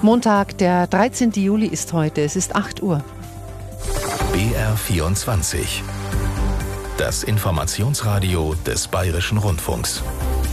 Montag, der 13. Juli ist heute. Es ist 8 Uhr. BR24. Das Informationsradio des Bayerischen Rundfunks.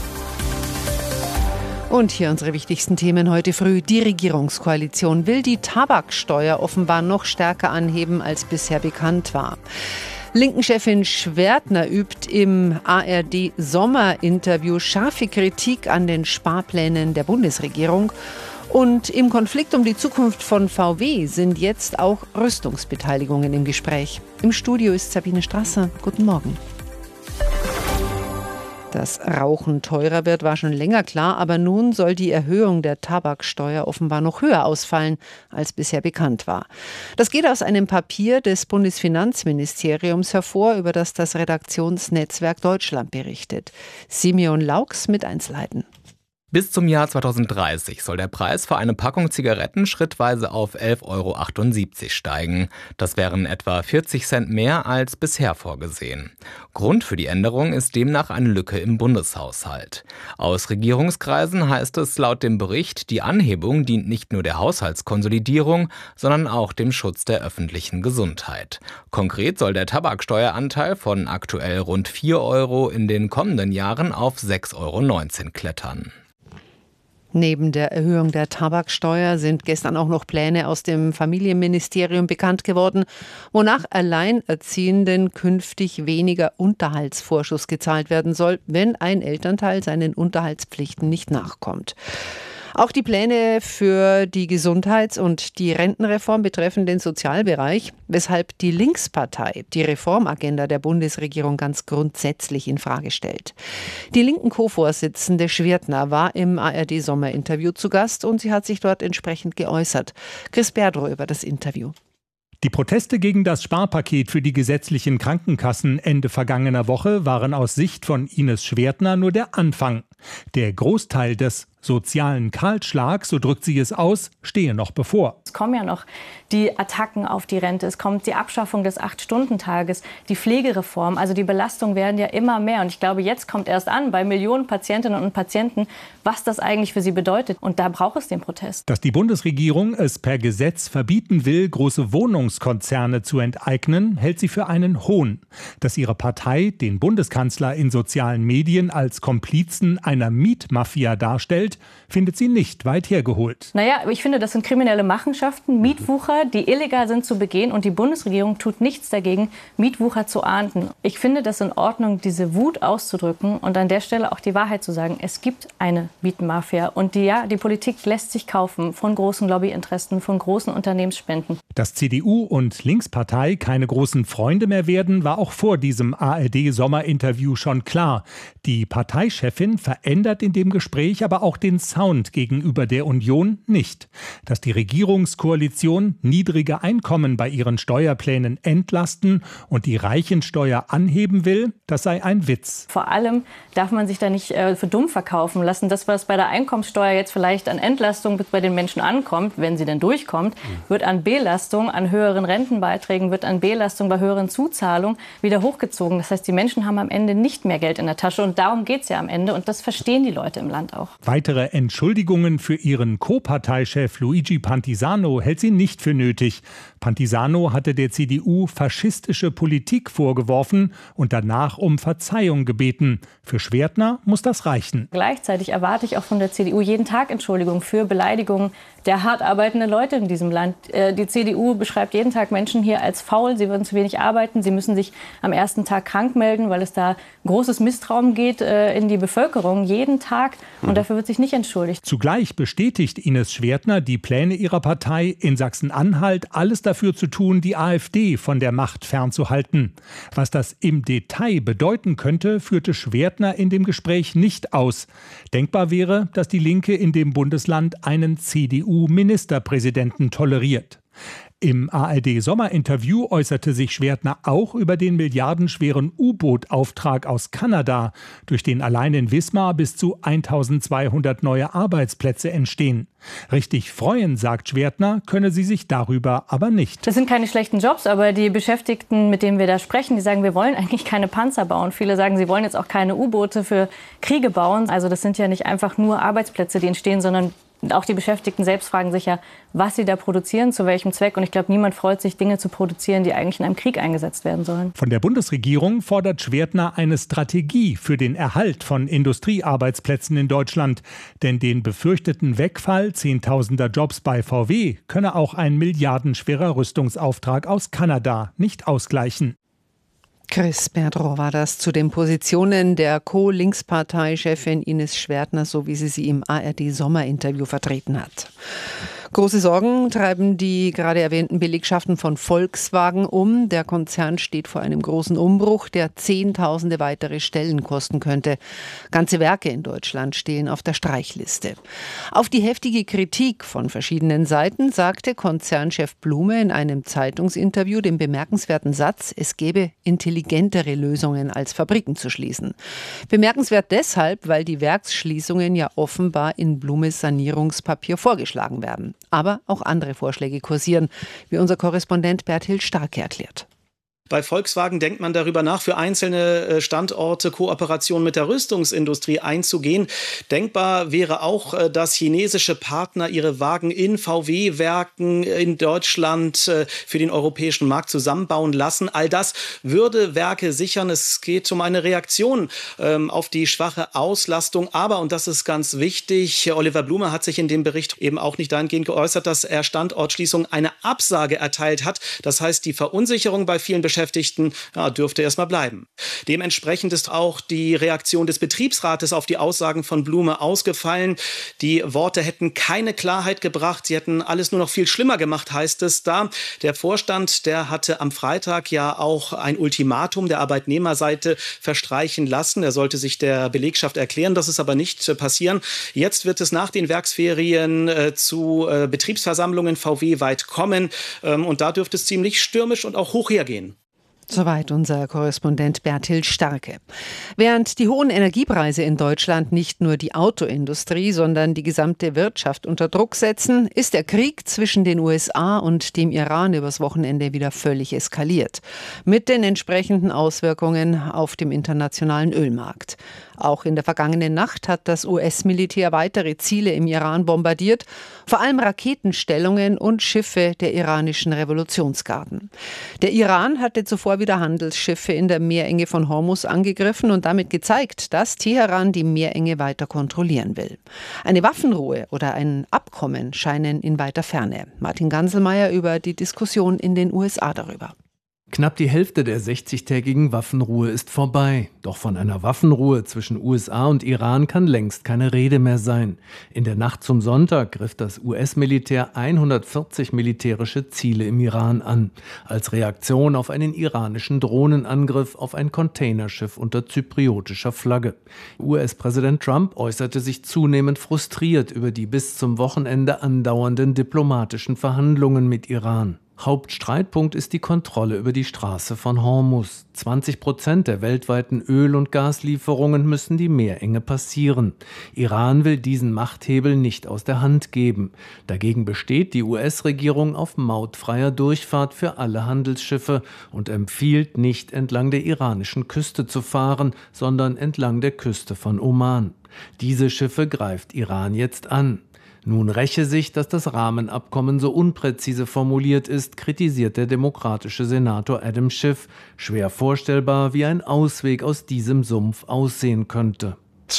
Und hier unsere wichtigsten Themen heute früh. Die Regierungskoalition will die Tabaksteuer offenbar noch stärker anheben, als bisher bekannt war. Linken-Chefin Schwertner übt im ARD-Sommerinterview scharfe Kritik an den Sparplänen der Bundesregierung. Und im Konflikt um die Zukunft von VW sind jetzt auch Rüstungsbeteiligungen im Gespräch. Im Studio ist Sabine Strasser. Guten Morgen. Dass Rauchen teurer wird, war schon länger klar, aber nun soll die Erhöhung der Tabaksteuer offenbar noch höher ausfallen, als bisher bekannt war. Das geht aus einem Papier des Bundesfinanzministeriums hervor, über das das Redaktionsnetzwerk Deutschland berichtet. Simeon Laux mit Einzelheiten. Bis zum Jahr 2030 soll der Preis für eine Packung Zigaretten schrittweise auf 11,78 € steigen. Das wären etwa 40 Cent mehr als bisher vorgesehen. Grund für die Änderung ist demnach eine Lücke im Bundeshaushalt. Aus Regierungskreisen heißt es laut dem Bericht, die Anhebung dient nicht nur der Haushaltskonsolidierung, sondern auch dem Schutz der öffentlichen Gesundheit. Konkret soll der Tabaksteueranteil von aktuell rund 4 € in den kommenden Jahren auf 6,19 € klettern. Neben der Erhöhung der Tabaksteuer sind gestern auch noch Pläne aus dem Familienministerium bekannt geworden, wonach Alleinerziehenden künftig weniger Unterhaltsvorschuss gezahlt werden soll, wenn ein Elternteil seinen Unterhaltspflichten nicht nachkommt. Auch die Pläne für die Gesundheits- und die Rentenreform betreffen den Sozialbereich, weshalb die Linkspartei die Reformagenda der Bundesregierung ganz grundsätzlich in Frage stellt. Die linken Co-Vorsitzende Schwertner war im ARD-Sommerinterview zu Gast und sie hat sich dort entsprechend geäußert. Chris Berdrow über das Interview. Die Proteste gegen das Sparpaket für die gesetzlichen Krankenkassen Ende vergangener Woche waren aus Sicht von Ines Schwertner nur der Anfang. Der Großteil des sozialen Kahlschlags, so drückt sie es aus, stehe noch bevor. Es kommen ja noch die Attacken auf die Rente, es kommt die Abschaffung des 8-Stunden-Tages, die Pflegereform, also die Belastungen werden ja immer mehr. Und ich glaube, jetzt kommt erst an bei Millionen Patientinnen und Patienten, was das eigentlich für sie bedeutet. Und da braucht es den Protest. Dass die Bundesregierung es per Gesetz verbieten will, große Wohnungskonzerne zu enteignen, hält sie für einen Hohn. Dass ihre Partei den Bundeskanzler in sozialen Medien als Komplizen einer Mietmafia darstellt, findet sie nicht weit hergeholt. Naja, ich finde, das sind kriminelle Machenschaften, Mietwucher, die illegal sind zu begehen. Und die Bundesregierung tut nichts dagegen, Mietwucher zu ahnden. Ich finde das in Ordnung, diese Wut auszudrücken und an der Stelle auch die Wahrheit zu sagen. Es gibt eine Mietmafia und die Politik lässt sich kaufen von großen Lobbyinteressen, von großen Unternehmensspenden. Dass CDU und Linkspartei keine großen Freunde mehr werden, war auch vor diesem ARD-Sommerinterview schon klar. Die Parteichefin verändert in dem Gespräch aber auch den Sound gegenüber der Union nicht. Dass die Regierungskoalition niedrige Einkommen bei ihren Steuerplänen entlasten und die Reichensteuer anheben will, das sei ein Witz. Vor allem darf man sich da nicht für dumm verkaufen lassen. Das, was bei der Einkommenssteuer jetzt vielleicht an Entlastung bei den Menschen ankommt, wenn sie denn durchkommt, wird an Belastung, an höheren Rentenbeiträgen, wird an Belastung bei höheren Zuzahlungen wieder hochgezogen. Das heißt, die Menschen haben am Ende nicht mehr Geld in der Tasche und darum geht es ja am Ende und das verstehen die Leute im Land auch. Weitere Entschuldigungen für ihren Co-Parteichef Luigi Pantisano hält sie nicht für nötig. Pantisano hatte der CDU faschistische Politik vorgeworfen und danach um Verzeihung gebeten. Für Schwertner muss das reichen. Gleichzeitig erwarte ich auch von der CDU jeden Tag Entschuldigung für Beleidigungen der hart arbeitenden Leute in diesem Land. Die CDU beschreibt jeden Tag Menschen hier als faul, sie würden zu wenig arbeiten, sie müssen sich am ersten Tag krank melden, weil es da großes Misstrauen geht in die Bevölkerung, jeden Tag. Und dafür wird sich nicht entschuldigt. Zugleich bestätigt Ines Schwertner die Pläne ihrer Partei, in Sachsen-Anhalt alles dafür zu tun, die AfD von der Macht fernzuhalten. Was das im Detail bedeuten könnte, führte Schwertner in dem Gespräch nicht aus. Denkbar wäre, dass die Linke in dem Bundesland einen CDU-Ministerpräsidenten toleriert. Im ARD-Sommerinterview äußerte sich Schwertner auch über den milliardenschweren U-Boot-Auftrag aus Kanada, durch den allein in Wismar bis zu 1200 neue Arbeitsplätze entstehen. Richtig freuen, sagt Schwertner, könne sie sich darüber aber nicht. Das sind keine schlechten Jobs, aber die Beschäftigten, mit denen wir da sprechen, die sagen, wir wollen eigentlich keine Panzer bauen. Viele sagen, sie wollen jetzt auch keine U-Boote für Kriege bauen. Also das sind ja nicht einfach nur Arbeitsplätze, die entstehen, sondern Und auch die Beschäftigten selbst fragen sich ja, was sie da produzieren, zu welchem Zweck. Und ich glaube, niemand freut sich, Dinge zu produzieren, die eigentlich in einem Krieg eingesetzt werden sollen. Von der Bundesregierung fordert Schwertner eine Strategie für den Erhalt von Industriearbeitsplätzen in Deutschland. Denn den befürchteten Wegfall zehntausender Jobs bei VW könne auch ein milliardenschwerer Rüstungsauftrag aus Kanada nicht ausgleichen. Chris Berdrow war das zu den Positionen der Co-Linkspartei-Chefin Ines Schwertner, so wie sie im ARD-Sommerinterview vertreten hat. Große Sorgen treiben die gerade erwähnten Belegschaften von Volkswagen um. Der Konzern steht vor einem großen Umbruch, der Zehntausende weitere Stellen kosten könnte. Ganze Werke in Deutschland stehen auf der Streichliste. Auf die heftige Kritik von verschiedenen Seiten sagte Konzernchef Blume in einem Zeitungsinterview den bemerkenswerten Satz, es gebe intelligentere Lösungen als Fabriken zu schließen. Bemerkenswert deshalb, weil die Werksschließungen ja offenbar in Blumes Sanierungspapier vorgeschlagen werden. Aber auch andere Vorschläge kursieren, wie unser Korrespondent Berthild Starke erklärt. Bei Volkswagen denkt man darüber nach, für einzelne Standorte Kooperationen mit der Rüstungsindustrie einzugehen. Denkbar wäre auch, dass chinesische Partner ihre Wagen in VW-Werken in Deutschland für den europäischen Markt zusammenbauen lassen. All das würde Werke sichern. Es geht um eine Reaktion auf die schwache Auslastung. Aber, und das ist ganz wichtig, Oliver Blume hat sich in dem Bericht eben auch nicht dahingehend geäußert, dass er Standortschließungen eine Absage erteilt hat. Das heißt, die Verunsicherung bei vielen Beschäftigten dürfte erstmal bleiben. Dementsprechend ist auch die Reaktion des Betriebsrates auf die Aussagen von Blume ausgefallen. Die Worte hätten keine Klarheit gebracht, sie hätten alles nur noch viel schlimmer gemacht, heißt es da. Der Vorstand, der hatte am Freitag ja auch ein Ultimatum der Arbeitnehmerseite verstreichen lassen. Er sollte sich der Belegschaft erklären, das ist aber nicht passieren. Jetzt wird es nach den Werksferien zu Betriebsversammlungen VW-weit kommen und da dürfte es ziemlich stürmisch und auch hoch hergehen. Soweit unser Korrespondent Berthild Starke. Während die hohen Energiepreise in Deutschland nicht nur die Autoindustrie, sondern die gesamte Wirtschaft unter Druck setzen, ist der Krieg zwischen den USA und dem Iran übers Wochenende wieder völlig eskaliert. Mit den entsprechenden Auswirkungen auf dem internationalen Ölmarkt. Auch in der vergangenen Nacht hat das US-Militär weitere Ziele im Iran bombardiert, vor allem Raketenstellungen und Schiffe der iranischen Revolutionsgarden. Der Iran hatte zuvor wieder Handelsschiffe in der Meerenge von Hormuz angegriffen und damit gezeigt, dass Teheran die Meerenge weiter kontrollieren will. Eine Waffenruhe oder ein Abkommen scheinen in weiter Ferne. Martin Ganselmeier über die Diskussion in den USA darüber. Knapp die Hälfte der 60-tägigen Waffenruhe ist vorbei. Doch von einer Waffenruhe zwischen USA und Iran kann längst keine Rede mehr sein. In der Nacht zum Sonntag griff das US-Militär 140 militärische Ziele im Iran an, als Reaktion auf einen iranischen Drohnenangriff auf ein Containerschiff unter zypriotischer Flagge. US-Präsident Trump äußerte sich zunehmend frustriert über die bis zum Wochenende andauernden diplomatischen Verhandlungen mit Iran. Hauptstreitpunkt ist die Kontrolle über die Straße von Hormuz. 20% der weltweiten Öl- und Gaslieferungen müssen die Meerenge passieren. Iran will diesen Machthebel nicht aus der Hand geben. Dagegen besteht die US-Regierung auf mautfreier Durchfahrt für alle Handelsschiffe und empfiehlt, nicht entlang der iranischen Küste zu fahren, sondern entlang der Küste von Oman. Diese Schiffe greift Iran jetzt an. Nun räche sich, dass das Rahmenabkommen so unpräzise formuliert ist, kritisiert der demokratische Senator Adam Schiff. Schwer vorstellbar, wie ein Ausweg aus diesem Sumpf aussehen könnte.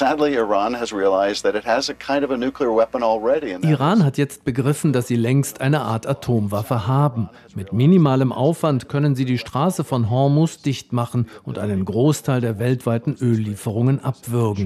Iran hat jetzt begriffen, dass sie längst eine Art Atomwaffe haben. Mit minimalem Aufwand können sie die Straße von Hormuz dicht machen und einen Großteil der weltweiten Öllieferungen abwürgen.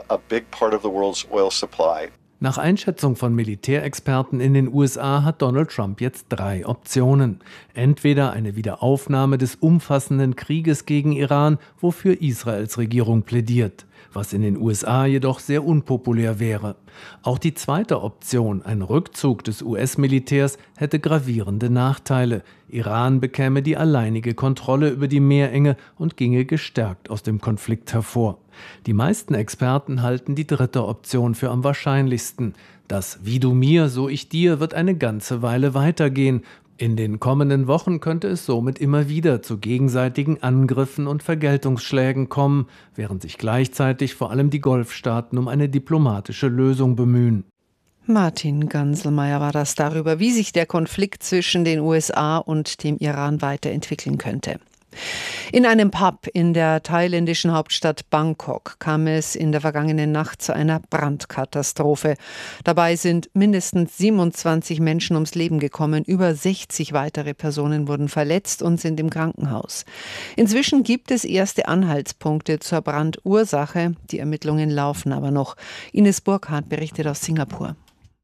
Nach Einschätzung von Militärexperten in den USA hat Donald Trump jetzt 3 Optionen. Entweder eine Wiederaufnahme des umfassenden Krieges gegen Iran, wofür Israels Regierung plädiert, was in den USA jedoch sehr unpopulär wäre. Auch die zweite Option, ein Rückzug des US-Militärs, hätte gravierende Nachteile. Iran bekäme die alleinige Kontrolle über die Meerenge und ginge gestärkt aus dem Konflikt hervor. Die meisten Experten halten die dritte Option für am wahrscheinlichsten. Das „Wie du mir, so ich dir“ wird eine ganze Weile weitergehen. In den kommenden Wochen könnte es somit immer wieder zu gegenseitigen Angriffen und Vergeltungsschlägen kommen, während sich gleichzeitig vor allem die Golfstaaten um eine diplomatische Lösung bemühen. Martin Ganselmeier war das darüber, wie sich der Konflikt zwischen den USA und dem Iran weiterentwickeln könnte. In einem Pub in der thailändischen Hauptstadt Bangkok kam es in der vergangenen Nacht zu einer Brandkatastrophe. Dabei sind mindestens 27 Menschen ums Leben gekommen, über 60 weitere Personen wurden verletzt und sind im Krankenhaus. Inzwischen gibt es erste Anhaltspunkte zur Brandursache. Die Ermittlungen laufen aber noch. Ines Burkhardt berichtet aus Singapur.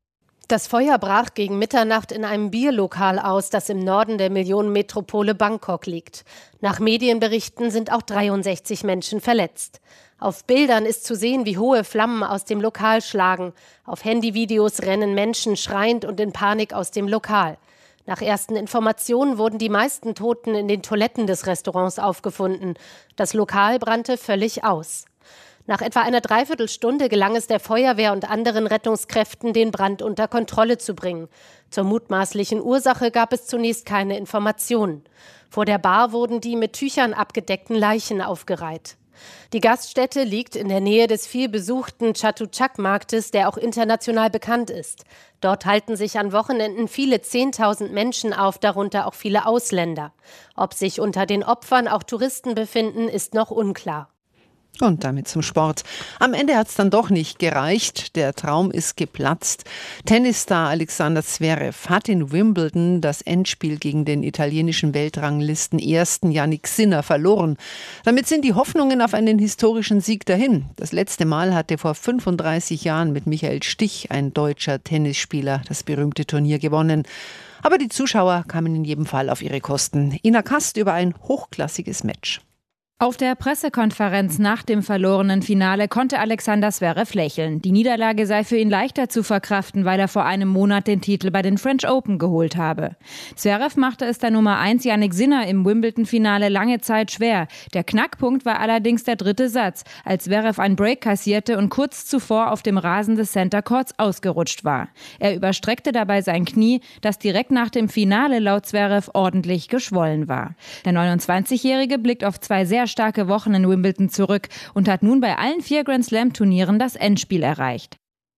Das Feuer brach gegen Mitternacht in einem Bierlokal aus, das im Norden der Millionenmetropole Bangkok liegt. Nach Medienberichten sind auch 63 Menschen verletzt. Auf Bildern ist zu sehen, wie hohe Flammen aus dem Lokal schlagen. Auf Handyvideos rennen Menschen schreiend und in Panik aus dem Lokal. Nach ersten Informationen wurden die meisten Toten in den Toiletten des Restaurants aufgefunden. Das Lokal brannte völlig aus. Nach etwa einer Dreiviertelstunde gelang es der Feuerwehr und anderen Rettungskräften, den Brand unter Kontrolle zu bringen. Zur mutmaßlichen Ursache gab es zunächst keine Informationen. Vor der Bar wurden die mit Tüchern abgedeckten Leichen aufgereiht. Die Gaststätte liegt in der Nähe des vielbesuchten Chatuchak-Marktes, der auch international bekannt ist. Dort halten sich an Wochenenden viele 10.000 Menschen auf, darunter auch viele Ausländer. Ob sich unter den Opfern auch Touristen befinden, ist noch unklar. Und damit zum Sport. Am Ende hat es dann doch nicht gereicht. Der Traum ist geplatzt. Tennisstar Alexander Zverev hat in Wimbledon das Endspiel gegen den italienischen Weltranglisten-Ersten Jannik Sinner verloren. Damit sind die Hoffnungen auf einen historischen Sieg dahin. Das letzte Mal hatte vor 35 Jahren mit Michael Stich ein deutscher Tennisspieler das berühmte Turnier gewonnen. Aber die Zuschauer kamen in jedem Fall auf ihre Kosten. Ina Kast über ein hochklassiges Match. Auf der Pressekonferenz nach dem verlorenen Finale konnte Alexander Zverev lächeln. Die Niederlage sei für ihn leichter zu verkraften, weil er vor einem Monat den Titel bei den French Open geholt habe. Zverev machte es der Nummer 1 Jannik Sinner im Wimbledon-Finale lange Zeit schwer. Der Knackpunkt war allerdings der dritte Satz, als Zverev einen Break kassierte und kurz zuvor auf dem Rasen des Center Courts ausgerutscht war. Er überstreckte dabei sein Knie, das direkt nach dem Finale laut Zverev ordentlich geschwollen war. Der 29-Jährige blickt auf zwei sehr starke Wochen in Wimbledon zurück und hat nun bei allen 4 Grand-Slam-Turnieren das Endspiel erreicht.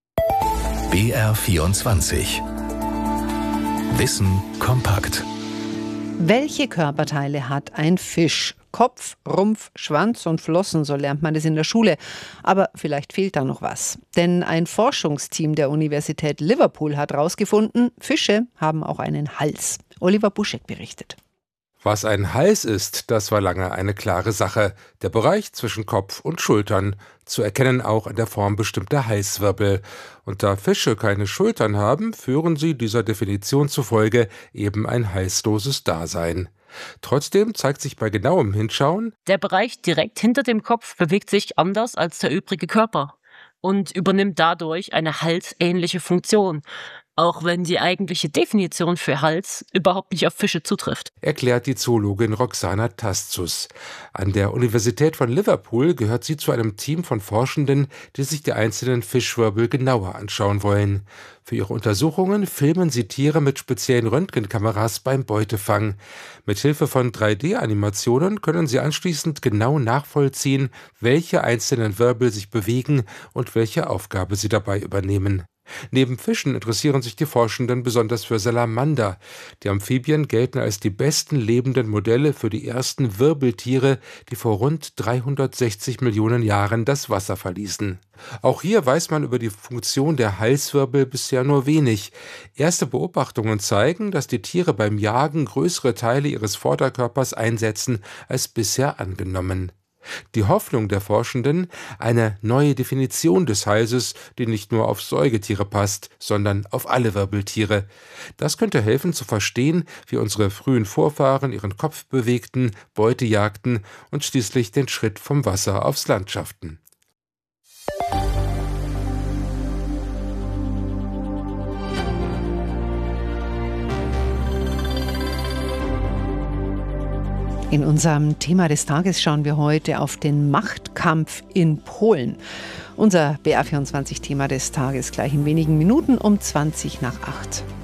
BR24 Wissen kompakt. Welche Körperteile hat ein Fisch? Kopf, Rumpf, Schwanz und Flossen, so lernt man es in der Schule. Aber vielleicht fehlt da noch was. Denn ein Forschungsteam der Universität Liverpool hat herausgefunden, Fische haben auch einen Hals. Oliver Buschek berichtet. Was ein Hals ist, das war lange eine klare Sache. Der Bereich zwischen Kopf und Schultern, zu erkennen auch an der Form bestimmter Halswirbel. Und da Fische keine Schultern haben, führen sie dieser Definition zufolge eben ein halsloses Dasein. Trotzdem zeigt sich bei genauem Hinschauen: Der Bereich direkt hinter dem Kopf bewegt sich anders als der übrige Körper und übernimmt dadurch eine halsähnliche Funktion. Auch wenn die eigentliche Definition für Hals überhaupt nicht auf Fische zutrifft. Erklärt die Zoologin Roxana Taszus. An der Universität von Liverpool gehört sie zu einem Team von Forschenden, die sich die einzelnen Fischwirbel genauer anschauen wollen. Für ihre Untersuchungen filmen sie Tiere mit speziellen Röntgenkameras beim Beutefang. Mithilfe von 3D-Animationen können sie anschließend genau nachvollziehen, welche einzelnen Wirbel sich bewegen und welche Aufgabe sie dabei übernehmen. Neben Fischen interessieren sich die Forschenden besonders für Salamander. Die Amphibien gelten als die besten lebenden Modelle für die ersten Wirbeltiere, die vor rund 360 Millionen Jahren das Wasser verließen. Auch hier weiß man über die Funktion der Halswirbel bisher nur wenig. Erste Beobachtungen zeigen, dass die Tiere beim Jagen größere Teile ihres Vorderkörpers einsetzen als bisher angenommen. Die Hoffnung der Forschenden: eine neue Definition des Halses, die nicht nur auf Säugetiere passt, sondern auf alle Wirbeltiere. Das könnte helfen zu verstehen, wie unsere frühen Vorfahren ihren Kopf bewegten, Beute jagten und schließlich den Schritt vom Wasser aufs Land schafften. In unserem Thema des Tages schauen wir heute auf den Machtkampf in Polen. Unser BR24-Thema des Tages gleich in wenigen Minuten um 20 nach 8.